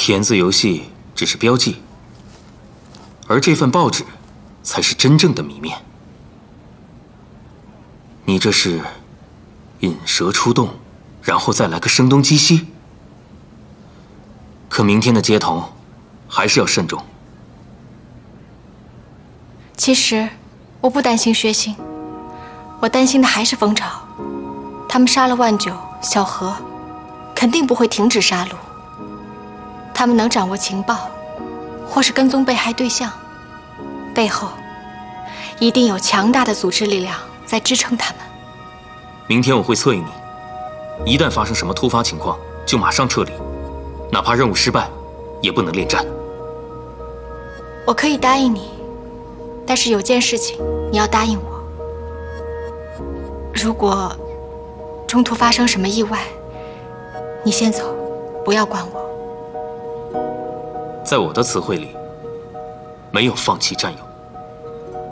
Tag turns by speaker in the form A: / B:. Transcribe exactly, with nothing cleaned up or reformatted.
A: 填字游戏只是标记，而这份报纸才是真正的谜面。你这是引蛇出洞，然后再来个声东击西。可明天的接头还是要慎重。
B: 其实我不担心薛兴，我担心的还是蜂巢。他们杀了万九、小何，肯定不会停止杀戮。他们能掌握情报，或是跟踪被害对象，背后一定有强大的组织力量在支撑他们。
A: 明天我会策应你，一旦发生什么突发情况，就马上撤离，哪怕任务失败，也不能恋战。
B: 我可以答应你，但是有件事情你要答应我：如果中途发生什么意外，你先走，不要管我。
A: 在我的词汇里，没有放弃战友。